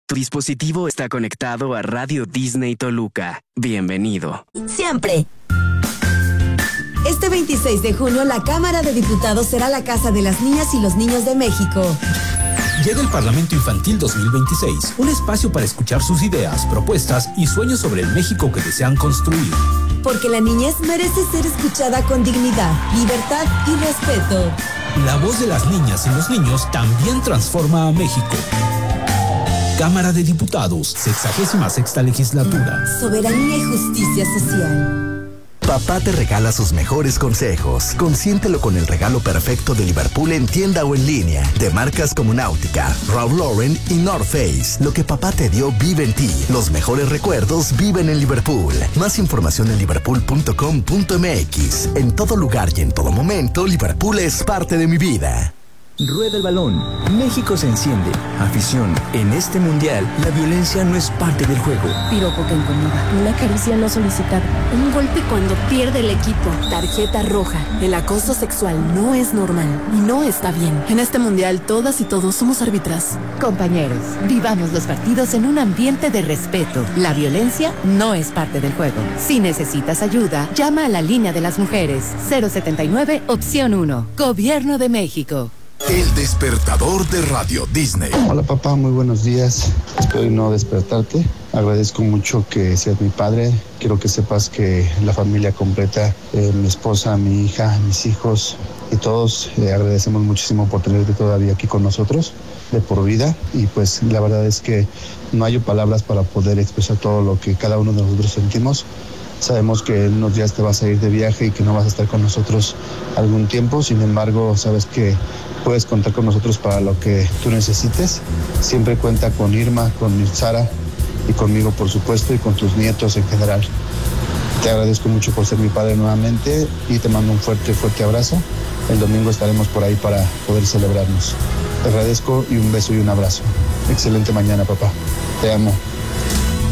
Tu dispositivo está conectado a Radio Disney Toluca. Bienvenido. Siempre. Este 26 de junio, la Cámara de Diputados será la casa de las niñas y los niños de México. Llega el Parlamento Infantil 2026, un espacio para escuchar sus ideas, propuestas y sueños sobre el México que desean construir. Porque la niñez merece ser escuchada con dignidad, libertad y respeto. La voz de las niñas y los niños también transforma a México. Cámara de Diputados, 66ª Legislatura. Soberanía y justicia social. Papá te regala sus mejores consejos. Consiéntelo con el regalo perfecto de Liverpool en tienda o en línea. De marcas como Náutica, Ralph Lauren y North Face. Lo que papá te dio vive en ti. Los mejores recuerdos viven en Liverpool. Más información en liverpool.com.mx. En todo lugar y en todo momento, Liverpool es parte de mi vida. Rueda el balón. México se enciende. Afición. En este mundial, la violencia no es parte del juego. Piropo que incomoda. Una caricia no solicitada. Un golpe cuando pierde el equipo. Tarjeta roja. El acoso sexual no es normal y no está bien. En este mundial, todas y todos somos árbitras. Compañeros, vivamos los partidos en un ambiente de respeto. La violencia no es parte del juego. Si necesitas ayuda, llama a la línea de las mujeres. 079, opción 1. Gobierno de México. El despertador de Radio Disney. Hola papá, muy buenos días. Espero no despertarte. Agradezco mucho que seas mi padre. Quiero que sepas que la familia completa, mi esposa, mi hija, mis hijos y todos agradecemos muchísimo por tenerte todavía aquí con nosotros de por vida. Y pues la verdad es que no hay palabras para poder expresar todo lo que cada uno de nosotros sentimos. Sabemos que en unos días te vas a ir de viaje y que no vas a estar con nosotros algún tiempo. Sin embargo, sabes que puedes contar con nosotros para lo que tú necesites. Siempre cuenta con Irma, con Sara y conmigo, por supuesto, y con tus nietos en general. Te agradezco mucho por ser mi padre nuevamente y te mando un fuerte, fuerte abrazo. El domingo estaremos por ahí para poder celebrarnos. Te agradezco y un beso y un abrazo. Excelente mañana, papá. Te amo.